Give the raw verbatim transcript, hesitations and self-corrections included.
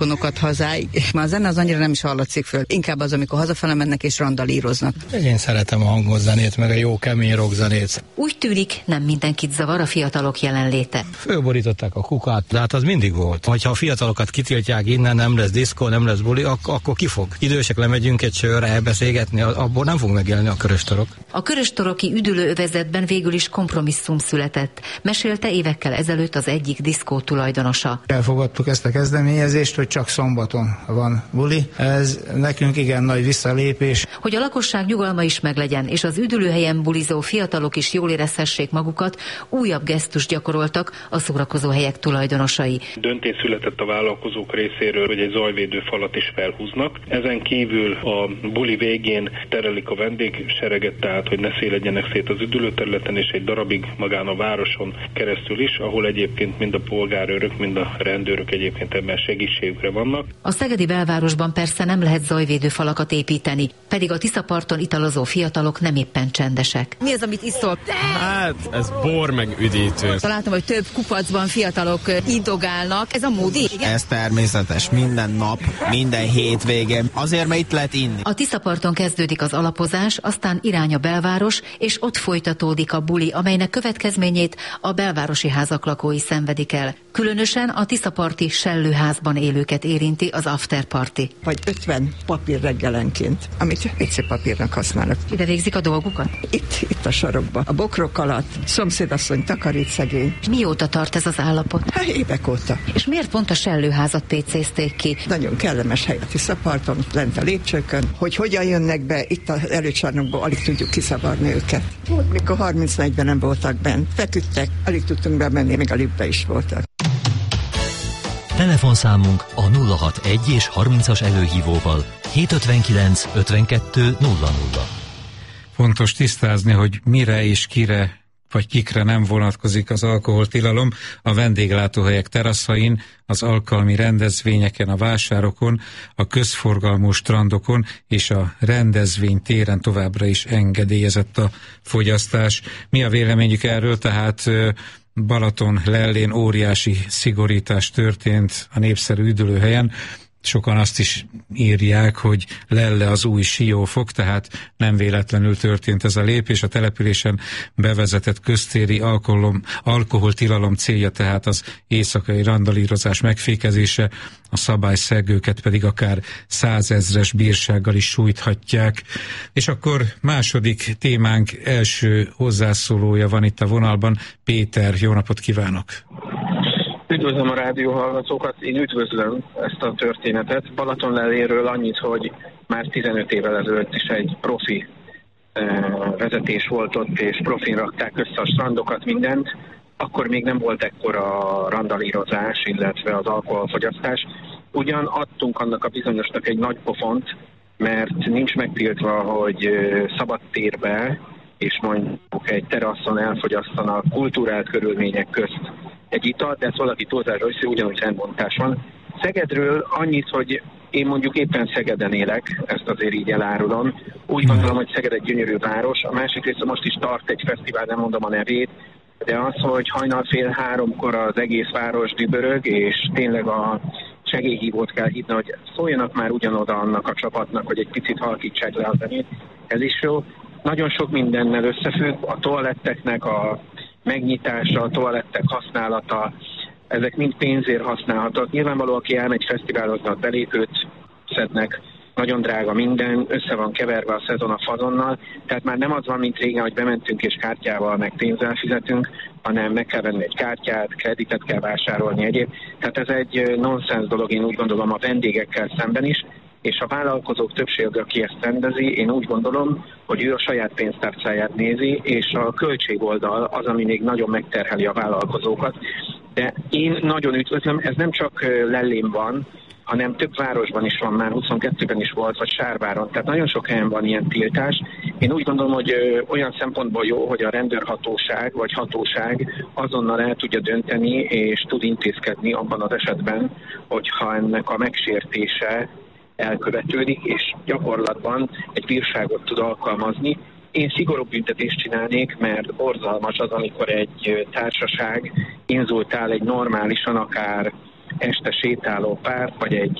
Onokat hazáig, és már a zene az annyira nem is hallatszik föl. Inkább az, amikor hazafele mennek és randalíroznak. Én szeretem a hangos zenét, meg a jó kemény rockzenét. Úgy tűnik, nem mindenkit zavar a fiatalok jelenléte. Fölborították a kukát, de hát az mindig volt. Ha a fiatalokat kitiltják innen, nem lesz diszkó, nem lesz buli, ak- akkor ki fog? Idősek lemegyünk egy sörre elbeszélgetni, abból nem fog megélni a köröstorok. A köröstoroki üdülőövezetben végül is kompromisszum született. Mesélte évekkel ezelőtt az egyik diszkó tulajdonosa. Elfogadtuk ezt a kezdeményezést, hogy csak szombaton van buli. Ez nekünk igen nagy visszalépés. Hogy a lakosság nyugalma is meglegyen, és az üdülőhelyen bulizó fiatalok is jól érezhessék magukat, újabb gesztust gyakoroltak a szórakozóhelyek tulajdonosai. Döntés született a vállalkozók részéről, hogy egy zajvédő falat is felhúznak. Ezen kívül a buli végén terelik a vendégsereget, tehát hogy ne széledjenek szét az üdülőterületen, és egy darabig magán a városon keresztül is, ahol egyébként mind a polgárőrök, mind a rendőrök egyébként ebben segítségükre vannak. A szegedi belvárosban persze nem lehet zajvédő falakat építeni, pedig a Tiszaparton italozó fiatalok nem éppen csendesek. Mi az, amit iszol? Hát, ez bor meg üdítő. Találtam, hogy több kupacban fiatalok indogálnak. Ez a módi? Igen? Ez természetes. Minden nap, minden hétvégén. Azért, mert itt lehet inni. A Tiszaparton kezdődik az alapozás, aztán irány a belváros, és ott folytatódik a buli, amelynek következményét a belvárosi házak lakói szenvedik el. Különösen a tiszaparti sellőházban élőket érinti az afterparty. Vagy ötven papír reggelenként, amit papírnak használnak. Ide végzik a dolgukat? Itt, itt a sarokban. A bokrok alatt szomszédasszony takarít szegény. Mióta tart ez az állapot? Hát évek óta. És miért pont a sellőházat pécézték ki? Nagyon kellemes hely a Tiszaparton, lent a lépcsőkön. Hogy hogyan jönnek be, itt az előcsarnokból alig tudjuk kiszavarni őket. Volt, mikor harminc-negyvenen voltak bent, feküdtek, alig tudtunk bemenni, még a liftbe is voltak. Telefonszámunk a nulla hatvanegy és harmincas előhívóval hétszázötvenkilenc ötvenkettő nulla nulla. Fontos tisztázni, hogy mire és kire vagy kikre nem vonatkozik az alkoholtilalom. A vendéglátóhelyek teraszain, az alkalmi rendezvényeken, a vásárokon, a közforgalmú strandokon és a rendezvénytéren továbbra is engedélyezett a fogyasztás. Mi a véleményük erről? Tehát Balaton Lellén óriási szigorítás történt a népszerű üdülőhelyen. Sokan azt is írják, hogy Lelle az új Siófok, tehát nem véletlenül történt ez a lépés. A településen bevezetett köztéri alkoholom, alkoholtilalom célja tehát az éjszakai randalírozás megfékezése, a szabályszegőket pedig akár százezres bírsággal is sújthatják. És akkor második témánk első hozzászólója van itt a vonalban. Péter, jó napot kívánok! Üdvözlöm a rádióhallgatókat, én üdvözlöm ezt a történetet. Balatonlelléről annyit, hogy már tizenöt évvel ezelőtt is egy profi eh, vezetés volt ott, és profin rakták össze a strandokat, mindent. Akkor még nem volt ekkora randalírozás, illetve az alkoholfogyasztás. Ugyan adtunk annak a bizonyosnak egy nagy pofont, mert nincs megtiltva, hogy szabadtérbe és mondjuk egy teraszon elfogyasztanak kulturált körülmények közt egy italt, de ez valaki túlzásra össze, ugyanúgy rendbontás van. Szegedről annyit, hogy én mondjuk éppen Szegeden élek, ezt azért így elárulom. Úgy gondolom, hogy Szeged egy gyönyörű város. A másik része most is tart egy fesztivál, nem mondom a nevét, de az, hogy hajnal fél háromkor az egész város dübörög, és tényleg a segélyhívót kell hívni, hogy szóljanak már ugyanoda annak a csapatnak, hogy egy picit halkítsák le a zenét. Ez is jó. Nagyon sok mindennel összefügg, a toaletteknek a megnyitása, a toalettek használata, ezek mind pénzért használhatók. Nyilvánvalóan, aki elmegy fesztiváloznak, belépőt szednek, nagyon drága minden, össze van keverve a szezon a fazonnal, tehát már nem az van, mint régen, hogy bementünk és kártyával meg pénzzel fizetünk, hanem meg kell venni egy kártyát, kreditet kell vásárolni egyéb. Tehát ez egy nonsens dolog, én úgy gondolom, a vendégekkel szemben is, és a vállalkozók többsége, aki ezt rendezi, én úgy gondolom, hogy ő a saját pénztárcáját nézi, és a költségoldal az, ami még nagyon megterheli a vállalkozókat. De én nagyon üdvözlöm, ez nem csak Lellén van, hanem több városban is van, már huszonkettőben is volt, vagy Sárváron. Tehát nagyon sok helyen van ilyen tiltás. Én úgy gondolom, hogy olyan szempontból jó, hogy a rendőrhatóság vagy hatóság azonnal el tudja dönteni, és tud intézkedni abban az esetben, hogyha ennek a megsértése elkövetődik, és gyakorlatban egy bírságot tud alkalmazni. Én szigorúbb büntetést csinálnék, mert borzalmas az, amikor egy társaság inzultál egy normálisan, akár este sétáló pár, vagy egy